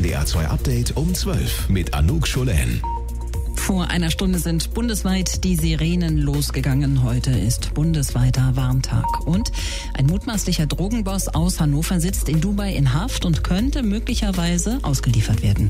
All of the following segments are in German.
NDR 2 Update um 12 mit Anouk Scholen. Vor einer Stunde sind bundesweit die Sirenen losgegangen. Heute ist bundesweiter Warntag. Und ein mutmaßlicher Drogenboss aus Hannover sitzt in Dubai in Haft und könnte möglicherweise ausgeliefert werden.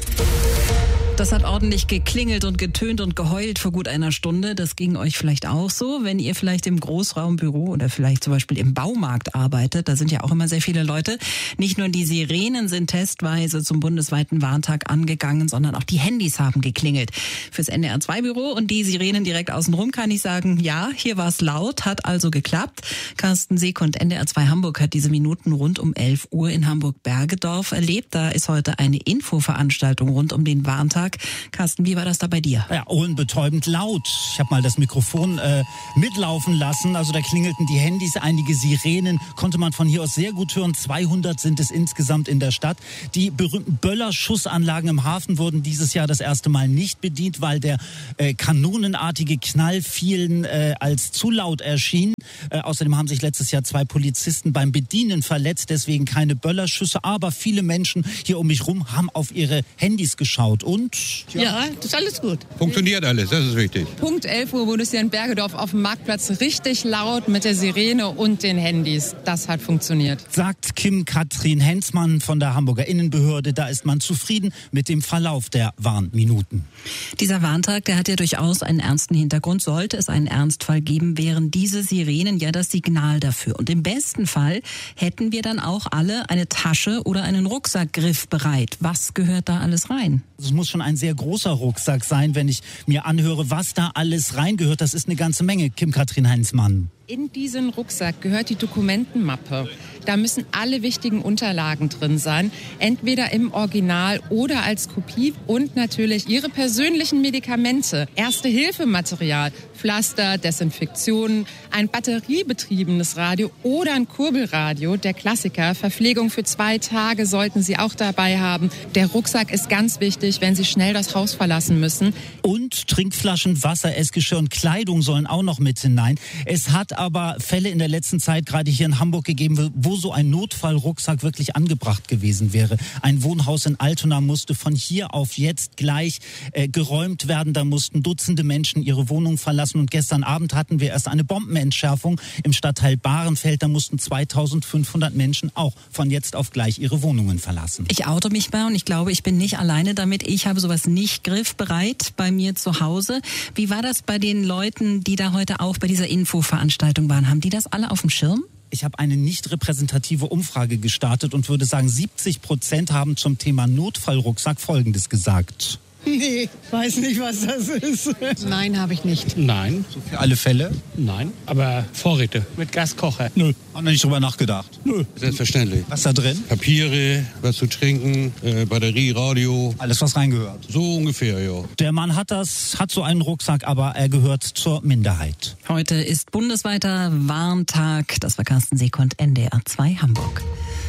Das hat ordentlich geklingelt und getönt und geheult vor gut einer Stunde. Das ging euch vielleicht auch so, wenn ihr vielleicht im Großraumbüro oder vielleicht zum Beispiel im Baumarkt arbeitet. Da sind ja auch immer sehr viele Leute. Nicht nur die Sirenen sind testweise zum bundesweiten Warntag angegangen, sondern auch die Handys haben geklingelt. Fürs NDR2-Büro und die Sirenen direkt außenrum kann ich sagen, ja, hier war es laut, hat also geklappt. Carsten Seekund, NDR2 Hamburg, hat diese Minuten rund um 11 Uhr in Hamburg-Bergedorf erlebt. Da ist heute eine Infoveranstaltung rund um den Warntag. Carsten, wie war das da bei dir? Ja, ohrenbetäubend laut. Ich habe mal das Mikrofon mitlaufen lassen. Also da klingelten die Handys, einige Sirenen konnte man von hier aus sehr gut hören. 200 sind es insgesamt in der Stadt. Die berühmten Böller-Schussanlagen im Hafen wurden dieses Jahr das erste Mal nicht bedient, weil der kanonenartige Knall vielen als zu laut erschien. Außerdem haben sich letztes Jahr 2 Polizisten beim Bedienen verletzt, deswegen keine Böllerschüsse. Aber viele Menschen hier um mich rum haben auf ihre Handys geschaut und ja, das ist alles gut. Funktioniert alles, das ist wichtig. Punkt 11 Uhr wurde es hier in Bergedorf auf dem Marktplatz richtig laut mit der Sirene und den Handys. Das hat funktioniert. Sagt Kim-Katrin Hensmann von der Hamburger Innenbehörde. Da ist man zufrieden mit dem Verlauf der Warnminuten. Dieser Warntag, der hat ja durchaus einen ernsten Hintergrund. Sollte es einen Ernstfall geben, wären diese Sirenen ja das Signal dafür. Und im besten Fall hätten wir dann auch alle eine Tasche oder einen Rucksackgriff bereit. Was gehört da alles rein? Es muss schon ein sehr großer Rucksack sein, wenn ich mir anhöre, was da alles reingehört. Das ist eine ganze Menge, Kim-Katrin Hensmann. In diesen Rucksack gehört die Dokumentenmappe. Da müssen alle wichtigen Unterlagen drin sein, entweder im Original oder als Kopie und natürlich Ihre persönlichen Medikamente, Erste-Hilfe-Material, Pflaster, Desinfektionen, ein batteriebetriebenes Radio oder ein Kurbelradio, der Klassiker. Verpflegung für 2 Tage sollten Sie auch dabei haben. Der Rucksack ist ganz wichtig, wenn Sie schnell das Haus verlassen müssen. Und Trinkflaschen, Wasser, Essgeschirr und Kleidung sollen auch noch mit hinein. Es hat aber Fälle in der letzten Zeit, gerade hier in Hamburg, gegeben, wo so ein Notfallrucksack wirklich angebracht gewesen wäre. Ein Wohnhaus in Altona musste von hier auf jetzt gleich geräumt werden. Da mussten Dutzende Menschen ihre Wohnung verlassen. Und gestern Abend hatten wir erst eine Bombenentschärfung im Stadtteil Bahrenfeld. Da mussten 2500 Menschen auch von jetzt auf gleich ihre Wohnungen verlassen. Ich oute mich mal und ich glaube, ich bin nicht alleine damit. Ich habe sowas nicht griffbereit bei mir zu Hause. Wie war das bei den Leuten, die da heute auch bei dieser Infoveranstaltung waren? Haben die das alle auf dem Schirm? Ich habe eine nicht repräsentative Umfrage gestartet und würde sagen, 70% haben zum Thema Notfallrucksack Folgendes gesagt. Nee, weiß nicht, was das ist. Nein, habe ich nicht. Nein. So für alle Fälle? Nein, aber Vorräte mit Gaskocher. Nö. Haben wir nicht drüber nachgedacht? Nö. Selbstverständlich. Was da drin? Papiere, was zu trinken, Batterie, Radio. Alles, was reingehört. So ungefähr, ja. Der Mann hat so einen Rucksack, aber er gehört zur Minderheit. Heute ist bundesweiter Warntag. Das war Carsten Seekund, NDR2 Hamburg.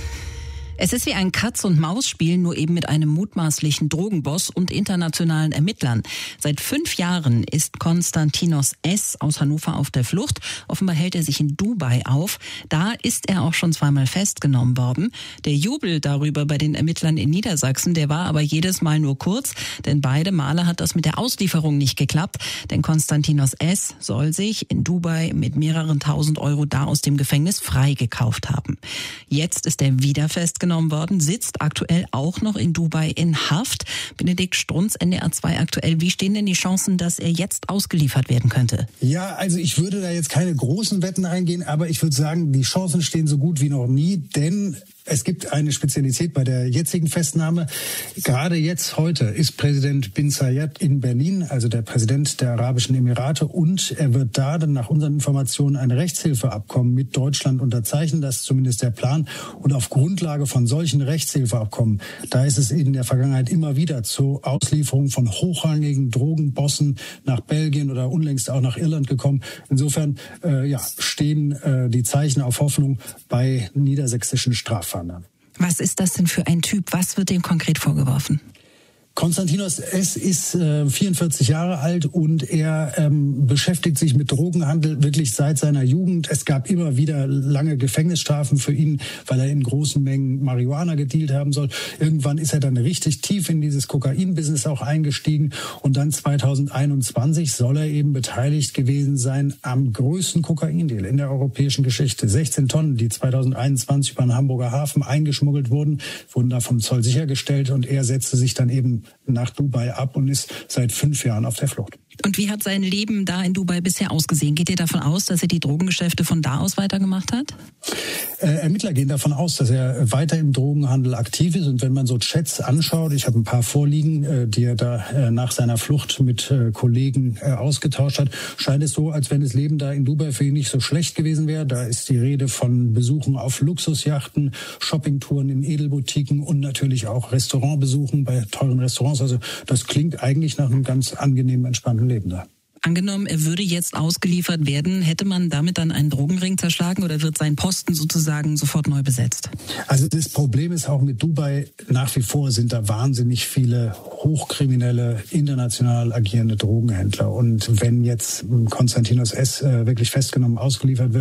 Es ist wie ein Katz-und-Maus-Spiel, nur eben mit einem mutmaßlichen Drogenboss und internationalen Ermittlern. Seit 5 Jahren ist Konstantinos S. aus Hannover auf der Flucht. Offenbar hält er sich in Dubai auf. Da ist er auch schon 2-mal festgenommen worden. Der Jubel darüber bei den Ermittlern in Niedersachsen, der war aber jedes Mal nur kurz, denn beide Male hat das mit der Auslieferung nicht geklappt. Denn Konstantinos S. soll sich in Dubai mit mehreren 1000 Euro da aus dem Gefängnis freigekauft haben. Jetzt ist er wieder festgenommen worden, sitzt aktuell auch noch in Dubai in Haft. Benedikt Strunz, NDR2 aktuell. Wie stehen denn die Chancen, dass er jetzt ausgeliefert werden könnte? Ja, also ich würde da jetzt keine großen Wetten eingehen, aber ich würde sagen, die Chancen stehen so gut wie noch nie, denn es gibt eine Spezialität bei der jetzigen Festnahme. Gerade jetzt, heute, ist Präsident bin Zayed in Berlin, also der Präsident der Arabischen Emirate. Und er wird da dann nach unseren Informationen ein Rechtshilfeabkommen mit Deutschland unterzeichnen. Das ist zumindest der Plan. Und auf Grundlage von solchen Rechtshilfeabkommen, da ist es in der Vergangenheit immer wieder zur Auslieferung von hochrangigen Drogenbossen nach Belgien oder unlängst auch nach Irland gekommen. Insofern stehen die Zeichen auf Hoffnung bei niedersächsischen Straffahndern. Was ist das denn für ein Typ? Was wird dem konkret vorgeworfen? Konstantinos S. ist 44 Jahre alt und er beschäftigt sich mit Drogenhandel wirklich seit seiner Jugend. Es gab immer wieder lange Gefängnisstrafen für ihn, weil er in großen Mengen Marihuana gedealt haben soll. Irgendwann ist er dann richtig tief in dieses Kokain-Business auch eingestiegen und dann 2021 soll er eben beteiligt gewesen sein am größten Kokain-Deal in der europäischen Geschichte. 16 Tonnen, die 2021 über den Hamburger Hafen eingeschmuggelt wurden da vom Zoll sichergestellt und er setzte sich dann eben nach Dubai ab und ist seit 5 Jahren auf der Flucht. Und wie hat sein Leben da in Dubai bisher ausgesehen? Geht ihr davon aus, dass er die Drogengeschäfte von da aus weitergemacht hat? Ermittler gehen davon aus, dass er weiter im Drogenhandel aktiv ist. Und wenn man so Chats anschaut, ich habe ein paar vorliegen, die er da nach seiner Flucht mit Kollegen ausgetauscht hat, scheint es so, als wenn das Leben da in Dubai für ihn nicht so schlecht gewesen wäre. Da ist die Rede von Besuchen auf Luxusjachten, Shoppingtouren in Edelboutiquen und natürlich auch Restaurantbesuchen bei teuren Restaurants. Also das klingt eigentlich nach einem ganz angenehmen, entspannten Leben da. Angenommen, er würde jetzt ausgeliefert werden, hätte man damit dann einen Drogenring zerschlagen oder wird sein Posten sozusagen sofort neu besetzt? Also das Problem ist auch mit Dubai, nach wie vor sind da wahnsinnig viele hochkriminelle, international agierende Drogenhändler. Und wenn jetzt Konstantinos S. wirklich festgenommen ausgeliefert wird,